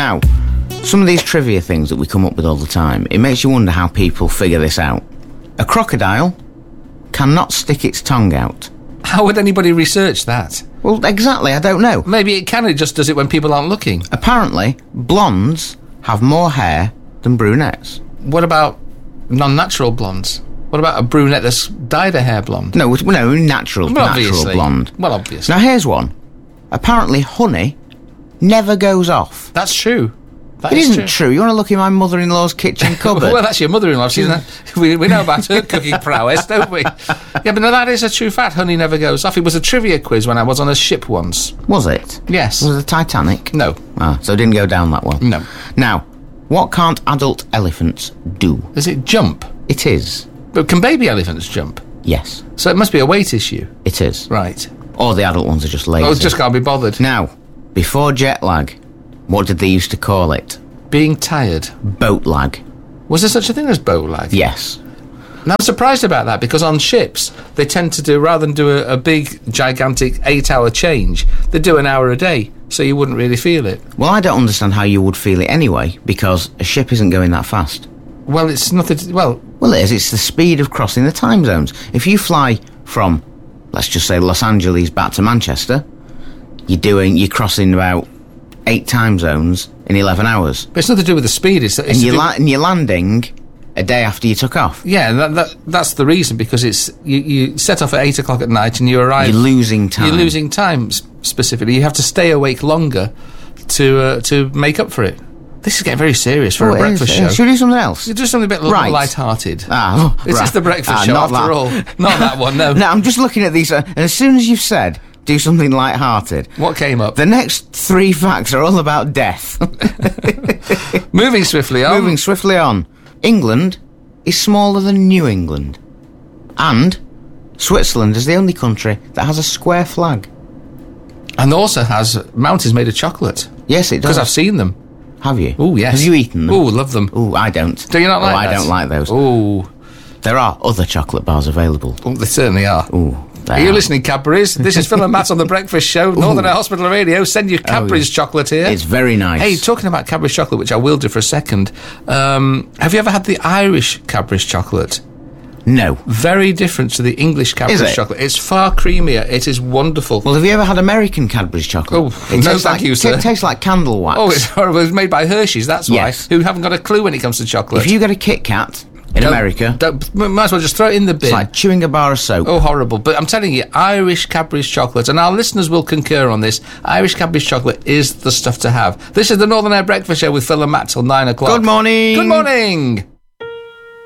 Now, some of these trivia things that we come up with all the time, it makes you wonder how people figure this out. A crocodile cannot stick its tongue out. How would anybody research that? Well, exactly, I don't know. Maybe it can, it just does it when people aren't looking. Apparently, blondes have more hair than brunettes. What about non-natural blondes? What about a brunette that's dyed her hair blonde? No, natural Obviously. blonde. Well, obviously. Now, here's one. Apparently, honey never goes off. That's true. That It is isn't true. You want to look in my mother-in-law's kitchen cupboard? Well, that's your mother-in-law. We know about her cooking prowess, don't we? Yeah, but no, that is a true fact. Honey never goes off. It was a trivia quiz when I was on a ship once. Was it? Yes. Was it the Titanic? No. Ah, so it didn't go down that well. No. Now, what can't adult elephants do? Does it jump? It is. But can baby elephants jump? Yes, So it must be a weight issue. it is. Right. Or the adult ones are just lazy. Oh, just can't be bothered. Now, before jet lag, what did they used to call it? Being tired. Boat lag. Was there such a thing as boat lag? Yes. And I'm surprised about that because on ships, they tend to do, rather than do a big, gigantic 8-hour change, they do an hour a day, so you wouldn't really feel it. Well, I don't understand how you would feel it anyway, because a ship isn't going that fast. Well, it's nothing. Well, Well, it is. It's the speed of crossing the time zones. If you fly from, let's just say, Los Angeles back to Manchester, you're crossing about 8 time zones in 11 hours. but it's nothing to do with the speed. It's And you're landing a day after you took off. yeah, that's the reason, because it's you set off at 8 o'clock at night and you arrive. You're losing time. You're losing time specifically. You have to stay awake longer to make up for it. This is getting very serious for Oh, a it breakfast is. show. Should we do something else? You do something a bit Right. light-hearted. It's It's just the breakfast show after all. Not that one, no. No, I'm just looking at these, and as soon as you've said, do something light-hearted, What came up? the next 3 facts are all about death. Moving swiftly on. Moving swiftly on. England is smaller than New England. And Switzerland is the only country that has a square flag. And also has mountains made of chocolate. Yes, it does. Because I've seen them. Have you? Oh, yes. Have you eaten them? Oh, love them. Oh, I don't. Do you not like I that? don't like those. Oh, There are other chocolate bars available. they certainly are. Ooh, Are you listening, Cadbury's? This is Phil and Matt on The Breakfast Show. Northern Air Hospital Radio. Send you Cadbury's chocolate here. It's very nice. Hey, talking about Cadbury's chocolate, which I will do for a second, have you ever had the Irish Cadbury's chocolate? No. Very different to the English Cadbury's Is it? chocolate. It's far creamier. It is wonderful. Well, have you ever had American Cadbury's chocolate? Oh, It no, tastes thank you, sir. It tastes like candle wax. Oh, it's horrible. It's made by Hershey's, that's why. Yes. Who haven't got a clue when it comes to chocolate. If you get a Kit Kat in America, might as well just throw it in the bin. it's like chewing a bar of soap. Oh, horrible. But I'm telling you, Irish Cadbury's chocolate, and our listeners will concur on this, Irish Cadbury's chocolate is the stuff to have. This is the Northern Air Breakfast Show with Phil and Matt till 9 o'clock. Good morning. Good morning.